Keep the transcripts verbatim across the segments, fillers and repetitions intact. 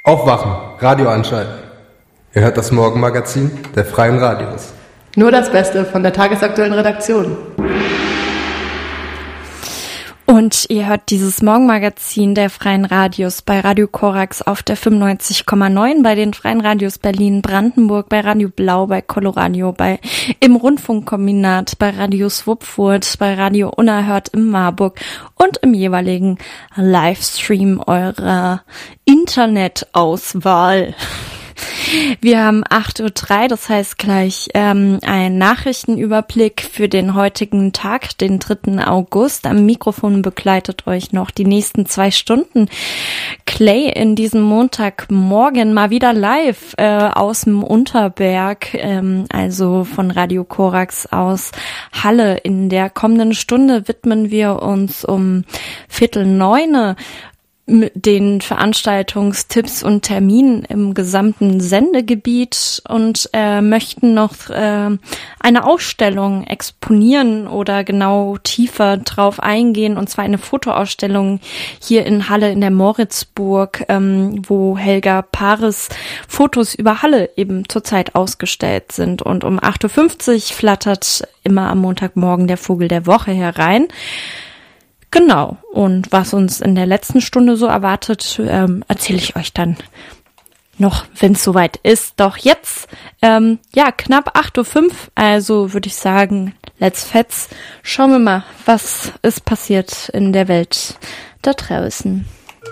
Aufwachen, Radio anschalten. Ihr hört das Morgenmagazin der Freien Radios. Nur das Beste von der tagesaktuellen Redaktion. Und ihr hört dieses Morgenmagazin der Freien Radios bei Radio Korax auf der fünfundneunzig Komma neun, bei den Freien Radios Berlin, Brandenburg, bei Radio Blau, bei Coloradio, bei im Rundfunkkombinat, bei Radio Swupfurt, bei Radio Unerhört in Marburg und im jeweiligen Livestream eurer Internetauswahl. Wir haben acht Uhr drei, das heißt gleich ähm, ein Nachrichtenüberblick für den heutigen Tag, den dritten August. Am Mikrofon begleitet euch noch die nächsten zwei Stunden Clay in diesem Montagmorgen mal wieder live äh, aus dem Unterberg, ähm, also von Radio Korax aus Halle. In der kommenden Stunde widmen wir uns um Viertel neune den Veranstaltungstipps und Terminen im gesamten Sendegebiet und äh, möchten noch äh, eine Ausstellung exponieren oder genau tiefer drauf eingehen, und zwar eine Fotoausstellung hier in Halle in der Moritzburg, ähm, wo Helga Paares Fotos über Halle eben zurzeit ausgestellt sind. Und um acht Uhr fünfzig flattert immer am Montagmorgen der Vogel der Woche herein. Genau, und was uns in der letzten Stunde so erwartet, ähm, erzähle ich euch dann noch, wenn es soweit ist. Doch jetzt, ähm, ja, knapp acht Uhr fünf, also würde ich sagen, let's fetz. Schauen wir mal, was ist passiert in der Welt da draußen.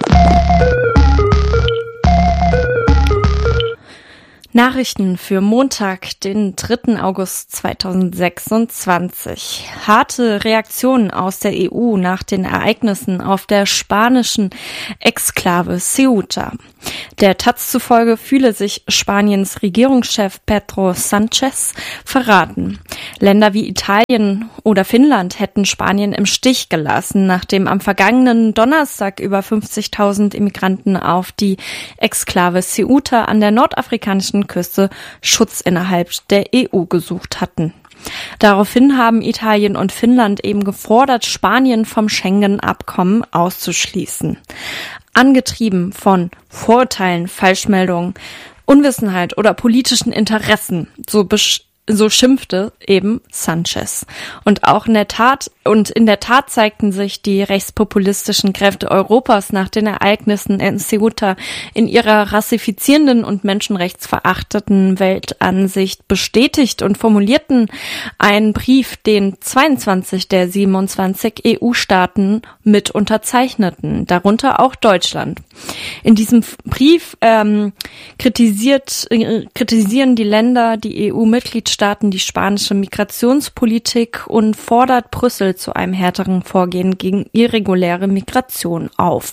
Nachrichten für Montag, den dritten August zweitausendsechsundzwanzig. Harte Reaktionen aus der E U nach den Ereignissen auf der spanischen Exklave Ceuta. Der Taz zufolge fühle sich Spaniens Regierungschef Pedro Sánchez verraten. Länder wie Italien oder Finnland hätten Spanien im Stich gelassen, nachdem am vergangenen Donnerstag über fünfzigtausend Immigranten auf die Exklave Ceuta an der nordafrikanischen Küste Schutz innerhalb der E U gesucht hatten. Daraufhin haben Italien und Finnland eben gefordert, Spanien vom Schengen-Abkommen auszuschließen. Angetrieben von Vorurteilen, Falschmeldungen, Unwissenheit oder politischen Interessen, so besch- So schimpfte eben Sánchez. Und auch in der Tat, und in der Tat zeigten sich die rechtspopulistischen Kräfte Europas nach den Ereignissen in Ceuta in ihrer rassifizierenden und menschenrechtsverachteten Weltansicht bestätigt und formulierten einen Brief, den zweiundzwanzig der siebenundzwanzig E U-Staaten mit unterzeichneten, darunter auch Deutschland. In diesem Brief ähm, kritisiert, äh, kritisieren die Länder, die E U-Mitgliedstaaten, die spanische Migrationspolitik und fordert Brüssel zu einem härteren Vorgehen gegen irreguläre Migration auf.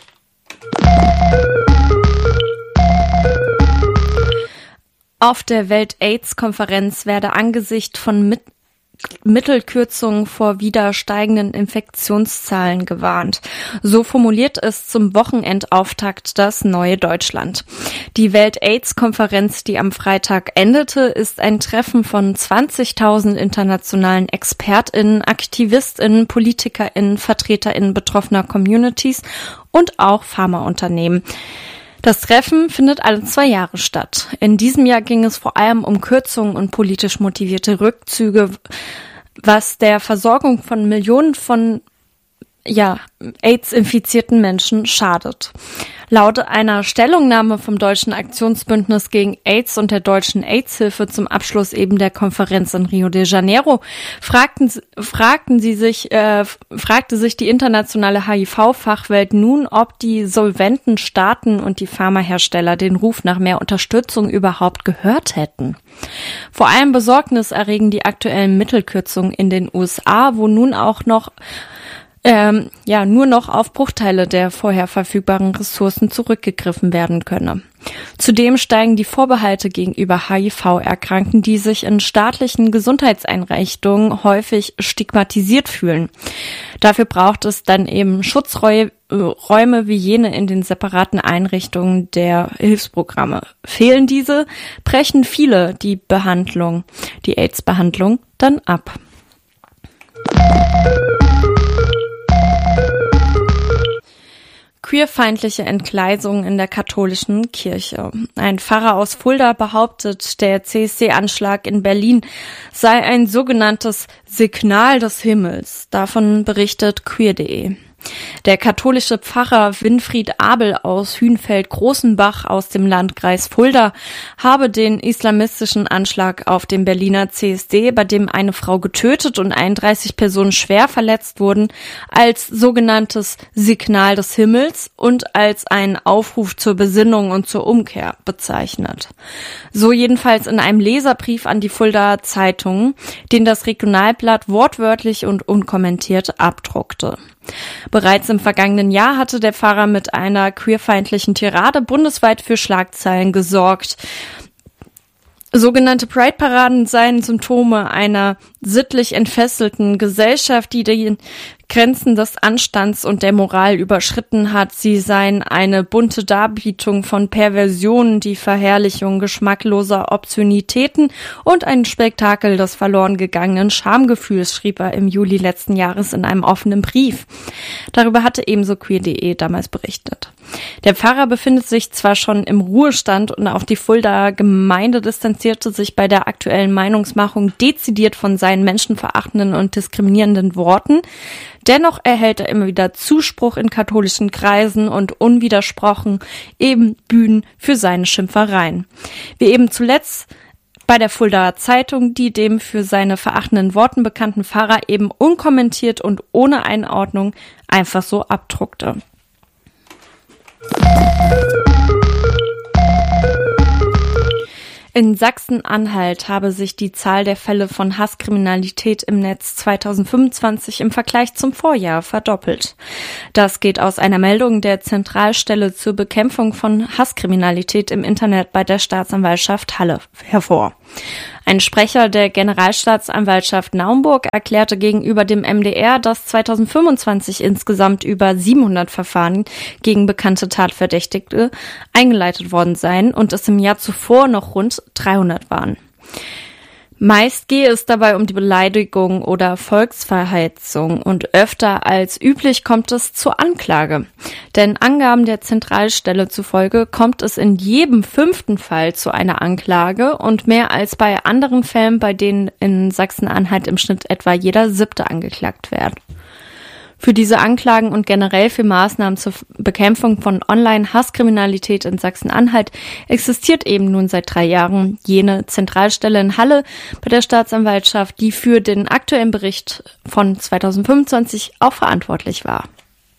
Auf der Welt-AIDS-Konferenz werde angesichts von Mit- Mittelkürzungen vor wieder steigenden Infektionszahlen gewarnt. So formuliert es zum Wochenendauftakt das Neue Deutschland. Die Welt-AIDS-Konferenz, die am Freitag endete, ist ein Treffen von zwanzigtausend internationalen ExpertInnen, AktivistInnen, PolitikerInnen, VertreterInnen betroffener Communities und auch Pharmaunternehmen. Das Treffen findet alle zwei Jahre statt. In diesem Jahr ging es vor allem um Kürzungen und politisch motivierte Rückzüge, was der Versorgung von Millionen von ja, AIDS-infizierten Menschen schadet. Laut einer Stellungnahme vom Deutschen Aktionsbündnis gegen AIDS und der Deutschen AIDS-Hilfe zum Abschluss eben der Konferenz in Rio de Janeiro fragten, fragten sie sich, äh, fragte sich die internationale H I V-Fachwelt nun, ob die solventen Staaten und die Pharmahersteller den Ruf nach mehr Unterstützung überhaupt gehört hätten. Vor allem Besorgnis erregen die aktuellen Mittelkürzungen in den U S A, wo nun auch noch Ähm, ja, nur noch auf Bruchteile der vorher verfügbaren Ressourcen zurückgegriffen werden könne. Zudem steigen die Vorbehalte gegenüber H I V-Erkrankten, die sich in staatlichen Gesundheitseinrichtungen häufig stigmatisiert fühlen. Dafür braucht es dann eben Schutzräume wie jene in den separaten Einrichtungen der Hilfsprogramme. Fehlen diese, brechen viele die Behandlung, die AIDS-Behandlung dann ab. Queerfeindliche Entgleisung in der katholischen Kirche. Ein Pfarrer aus Fulda behauptet, der C S D-Anschlag in Berlin sei ein sogenanntes Signal des Himmels. Davon berichtet queer punkt de. Der katholische Pfarrer Winfried Abel aus Hünfeld-Großenbach aus dem Landkreis Fulda habe den islamistischen Anschlag auf dem Berliner C S D, bei dem eine Frau getötet und einunddreißig Personen schwer verletzt wurden, als sogenanntes Signal des Himmels und als einen Aufruf zur Besinnung und zur Umkehr bezeichnet. So jedenfalls in einem Leserbrief an die Fuldaer Zeitung, den das Regionalblatt wortwörtlich und unkommentiert abdruckte. Bereits im vergangenen Jahr hatte der Pfarrer mit einer queerfeindlichen Tirade bundesweit für Schlagzeilen gesorgt. Sogenannte Pride-Paraden seien Symptome einer sittlich entfesselten Gesellschaft, die die Grenzen des Anstands und der Moral überschritten hat. Sie seien eine bunte Darbietung von Perversionen, die Verherrlichung geschmackloser Obszönitäten und ein Spektakel des verloren gegangenen Schamgefühls, schrieb er im Juli letzten Jahres in einem offenen Brief. Darüber hatte ebenso queer punkt de damals berichtet. Der Pfarrer befindet sich zwar schon im Ruhestand und auch die Fuldaer Gemeinde distanzierte sich bei der aktuellen Meinungsmachung dezidiert von seinen menschenverachtenden und diskriminierenden Worten. Dennoch erhält er immer wieder Zuspruch in katholischen Kreisen und unwidersprochen eben Bühnen für seine Schimpfereien. Wie eben zuletzt bei der Fuldaer Zeitung, die dem für seine verachtenden Worten bekannten Pfarrer eben unkommentiert und ohne Einordnung einfach so abdruckte. In Sachsen-Anhalt habe sich die Zahl der Fälle von Hasskriminalität im Netz zweitausendfünfundzwanzig im Vergleich zum Vorjahr verdoppelt. Das geht aus einer Meldung der Zentralstelle zur Bekämpfung von Hasskriminalität im Internet bei der Staatsanwaltschaft Halle hervor. Ein Sprecher der Generalstaatsanwaltschaft Naumburg erklärte gegenüber dem M D R, dass zweitausendfünfundzwanzig insgesamt über siebenhundert Verfahren gegen bekannte Tatverdächtige eingeleitet worden seien und es im Jahr zuvor noch rund dreihundert waren. Meist gehe es dabei um die Beleidigung oder Volksverhetzung und öfter als üblich kommt es zur Anklage. Denn Angaben der Zentralstelle zufolge kommt es in jedem fünften Fall zu einer Anklage und mehr als bei anderen Fällen, bei denen in Sachsen-Anhalt im Schnitt etwa jeder siebte angeklagt wird. Für diese Anklagen und generell für Maßnahmen zur Bekämpfung von Online-Hasskriminalität in Sachsen-Anhalt existiert eben nun seit drei Jahren jene Zentralstelle in Halle bei der Staatsanwaltschaft, die für den aktuellen Bericht von zweitausendfünfundzwanzig auch verantwortlich war.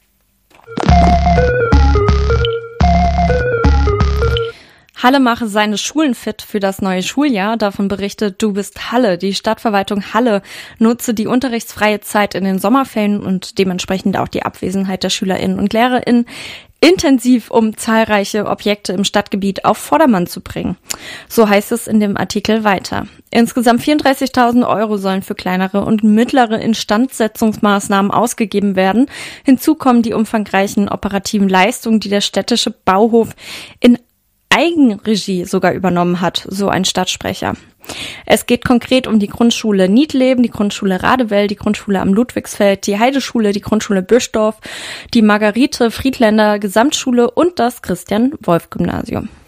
Halle mache seine Schulen fit für das neue Schuljahr. Davon berichtet Du bist Halle. Die Stadtverwaltung Halle nutze die unterrichtsfreie Zeit in den Sommerferien und dementsprechend auch die Abwesenheit der SchülerInnen und LehrerInnen intensiv, um zahlreiche Objekte im Stadtgebiet auf Vordermann zu bringen. So heißt es in dem Artikel weiter. Insgesamt vierunddreißigtausend Euro sollen für kleinere und mittlere Instandsetzungsmaßnahmen ausgegeben werden. Hinzu kommen die umfangreichen operativen Leistungen, die der städtische Bauhof in Eigenregie sogar übernommen hat, so ein Stadtsprecher. Es geht konkret um die Grundschule Niedleben, die Grundschule Radewell, die Grundschule am Ludwigsfeld, die Heideschule, die Grundschule Büschdorf, die Margarete Friedländer Gesamtschule und das Christian-Wolf-Gymnasium.